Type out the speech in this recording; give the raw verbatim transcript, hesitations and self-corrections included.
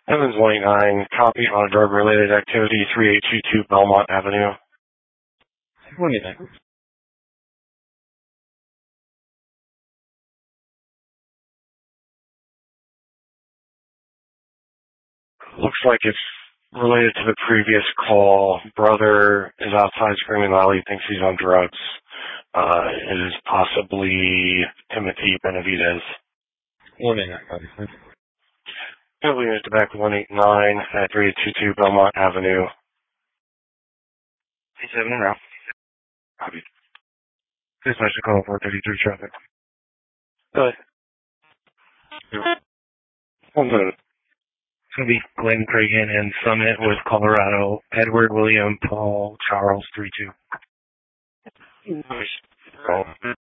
Evans one eight nine, copy on a drug-related activity, three eight two two Belmont Avenue. one eight nine. Looks like it's related to the previous call. Brother is outside screaming loudly, thinks he's on drugs. Uh, it is possibly Timothy Benavidez. one eight nine. Heavily unit to back one eight nine at three eight two two Belmont Avenue. eight seven in route. Copy. Please match the call four thirty-three traffic. Go ahead. One minute. It's going to be Glenn Cragen and Summit with Colorado. Edward, William, Paul, Charles, three two. Nice. Call.